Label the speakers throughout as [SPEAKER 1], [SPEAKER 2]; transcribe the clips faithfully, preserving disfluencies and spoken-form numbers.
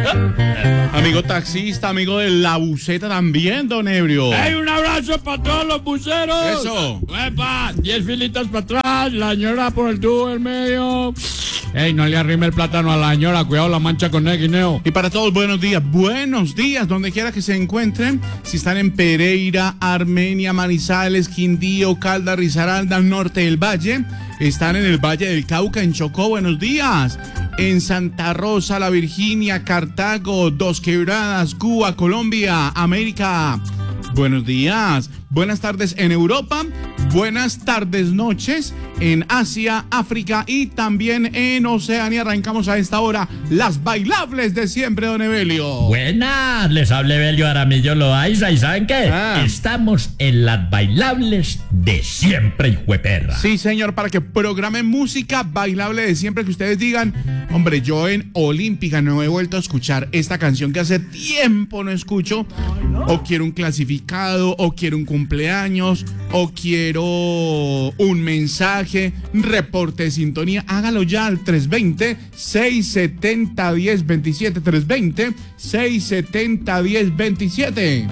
[SPEAKER 1] Amigo taxista, amigo de la buceta también, don Ebrio.
[SPEAKER 2] ¡Hey, un abrazo para todos los buceros!
[SPEAKER 1] Eso.
[SPEAKER 2] ¡Epa! Diez filitas para atrás, la señora por el tubo en medio. ¡Ey, no le arrime el plátano a la señora! Cuidado, la mancha con el guineo.
[SPEAKER 1] Y para todos, buenos días, buenos días, donde quiera que se encuentren. Si están en Pereira, Armenia, Manizales, Quindío, Caldas, Risaralda, norte del Valle. Están en el Valle del Cauca, en Chocó, buenos días. En Santa Rosa, La Virginia, Cartago, Dos Quebradas, Cuba, Colombia, América. Buenos días, buenas tardes en Europa, buenas tardes, noches en Asia, África y también en Oceanía. Arrancamos a esta hora las bailables de siempre, don Evelio.
[SPEAKER 2] Buenas, les habla Evelio Aramillo Loaiza y ¿saben qué?
[SPEAKER 1] Ah.
[SPEAKER 2] Estamos en las bailables de siempre, hijueperra.
[SPEAKER 1] Sí, señor, para que programen música bailable de siempre, que ustedes digan, hombre, yo en Olímpica no he vuelto a escuchar esta canción que hace tiempo no escucho, o quiero un clasificado, o quiero un cumpleaños, o quiero un mensaje, reporte de sintonía. Hágalo ya al tres dos cero, seis siete cero, uno cero dos siete, tres dos cero, seis siete cero, uno cero dos siete.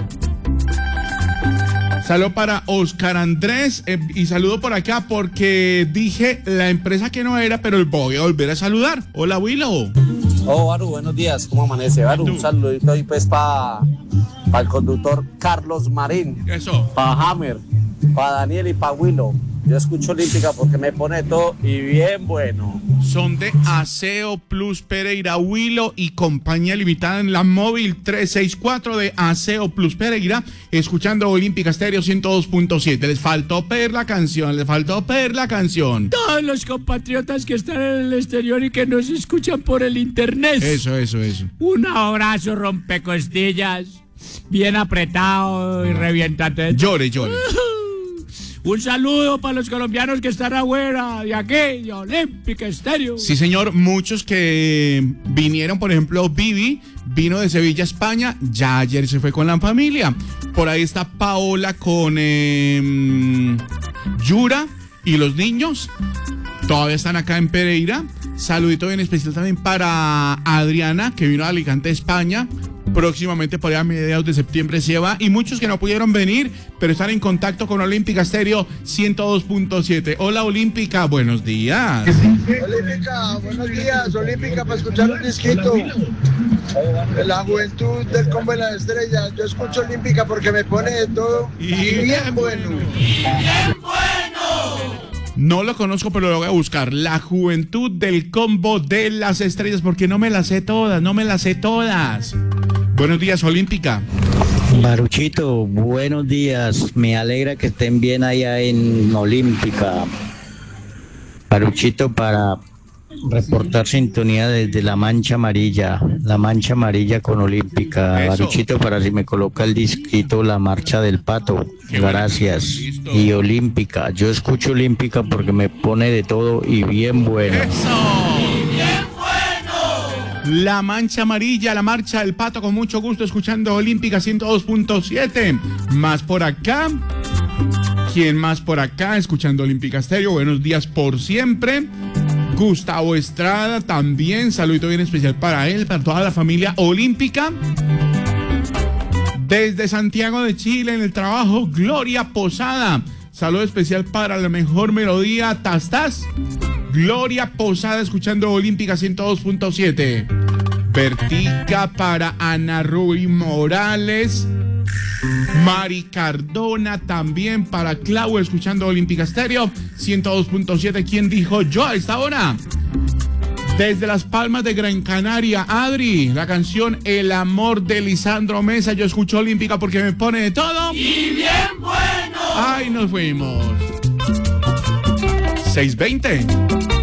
[SPEAKER 1] Saludo para Oscar Andrés eh, y saludo por acá porque dije la empresa que no era, pero voy a volver a saludar. Hola, Willow.
[SPEAKER 3] Oh, Baru, buenos días, ¿cómo amanece? Baru, un saludito ahí pues para pa el conductor Carlos Marín,
[SPEAKER 1] Eso.
[SPEAKER 3] para Hammer, para Daniel y para Willow. Yo escucho Olímpica porque me pone todo y bien bueno.
[SPEAKER 1] Son de Aseo Plus Pereira, Willow y compañía limitada en la móvil trescientos sesenta y cuatro de Aseo Plus Pereira, escuchando Olímpica Estéreo ciento dos punto siete. Les faltó pedir la canción, les faltó pedir la canción.
[SPEAKER 2] Todos los compatriotas que están en el exterior y que nos escuchan por el internet.
[SPEAKER 1] Eso, eso, eso.
[SPEAKER 2] Un abrazo rompecostillas, bien apretado y revientante.
[SPEAKER 1] Llore, llore.
[SPEAKER 2] Un saludo para los colombianos que están afuera de aquí, de Olímpica Estéreo.
[SPEAKER 1] Sí, señor, muchos que vinieron, por ejemplo, Vivi vino de Sevilla, España, ya ayer se fue con la familia. Por ahí está Paola con eh, Yura y los niños, todavía están acá en Pereira. Saludito bien especial también para Adriana, que vino a Alicante, España. Próximamente, por allá a mediados de septiembre se va. Y muchos que no pudieron venir, pero están en contacto con Olímpica Estéreo ciento dos punto siete. Hola, Olímpica, buenos días.
[SPEAKER 4] Olímpica, buenos días. Olímpica, para escuchar un disquito. La juventud del combo de las estrellas. Yo escucho Olímpica porque me pone de todo y, y bien, bien bueno.
[SPEAKER 2] ¡Y bien bueno!
[SPEAKER 1] No lo conozco, pero lo voy a buscar. La juventud del combo de las estrellas, porque no me las sé todas, no me las sé todas. Buenos días, Olímpica.
[SPEAKER 5] Baruchito, buenos días. Me alegra que estén bien allá en Olímpica. Baruchito, para reportar sintonía desde La Mancha Amarilla. La Mancha Amarilla con Olímpica.
[SPEAKER 1] Eso.
[SPEAKER 5] Baruchito, para si me coloca el disquito La Marcha del Pato.
[SPEAKER 1] Qué
[SPEAKER 5] Gracias.
[SPEAKER 1] bueno.
[SPEAKER 5] Y Olímpica. Yo escucho Olímpica porque me pone de todo y bien bueno.
[SPEAKER 1] ¡Eso! La Mancha Amarilla, la Marcha del Pato, con mucho gusto, escuchando Olímpica ciento dos punto siete. Más por acá. ¿Quién más por acá? Escuchando Olímpica Estéreo. Buenos días por siempre. Gustavo Estrada también. Saludito bien especial para él, para toda la familia olímpica. Desde Santiago de Chile, en el trabajo, Gloria Posada. Saludo especial para la mejor melodía, Tastas. Gloria Posada, escuchando Olímpica ciento dos punto siete. Vertica para Ana Rui Morales. Mari Cardona también para Clau, escuchando Olímpica Estéreo ciento dos punto siete. ¿Quién dijo yo a esta hora? Desde Las Palmas de Gran Canaria, Adri, la canción El Amor de Lisandro Mesa. Yo escucho Olímpica porque me pone de todo.
[SPEAKER 2] ¡Y bien bueno!
[SPEAKER 1] ¡Ay, nos fuimos! seis veinte.